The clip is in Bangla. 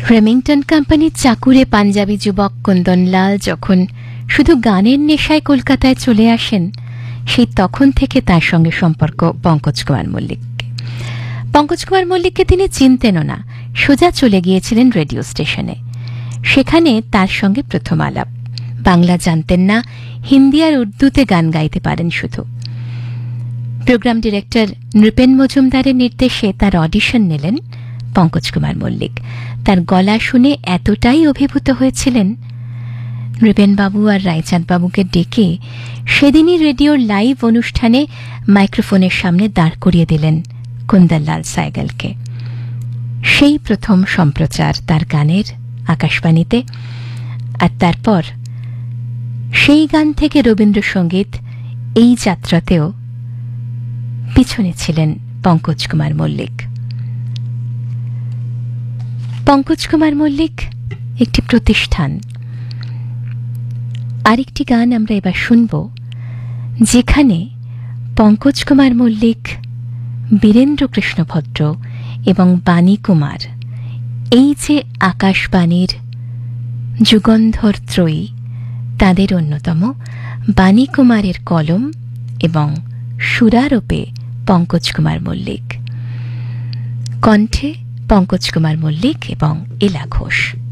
রেমিংটন কোম্পানির চাকুরে পাঞ্জাবি যুবক কুন্দনলাল যখন শুধু গানের নেশায় কলকাতায় চলে আসেন, সেই তখন থেকে তার সঙ্গে সম্পর্ক পঙ্কজ কুমার মল্লিককে। পঙ্কজ কুমার মল্লিককে তিনি চিনতেনও না, সোজা চলে গিয়েছিলেন রেডিও স্টেশনে। সেখানে তার সঙ্গে প্রথম আলাপ। বাংলা জানতেন না, হিন্দি আর উর্দুতে গান গাইতে পারেন শুধু। প্রোগ্রাম ডিরেক্টর নৃপেন মজুমদারের নির্দেশে তার অডিশন নিলেন পঙ্কজ কুমার মল্লিক। তার গলা শুনে এতটাই অভিভূত হয়েছিলেন, নৃপেনবাবু আর রায়চাঁদ বাবুকে ডেকে সেদিনই রেডিওর লাইভ অনুষ্ঠানে মাইক্রোফোনের সামনে দাঁড় করিয়ে দিলেন কুন্দনলাল সাইগলকে। সেই প্রথম সম্প্রচার তার গানের আকাশবাণীতে। আর তারপর সেই গান থেকে রবীন্দ্রসঙ্গীত, এই যাত্রাতেও পিছনে ছিলেন পঙ্কজ কুমার মল্লিক। পঙ্কজ কুমার মল্লিক একটি প্রতিষ্ঠান। আরেকটি গান আমরা এবার শুনব, যেখানে পঙ্কজ কুমার মল্লিক, বীরেন্দ্র কৃষ্ণ ভদ্র এবং বাণী কুমার, এই যে আকাশবাণীর যুগন্ধর ত্রয়ী, তাদের অন্যতম। বাণী কুমারের কলম এবং সুরারোপে পঙ্কজ কুমার মল্লিক, কণ্ঠে পঙ্কজ কুমার মল্লিক এবং এলা ঘোষ।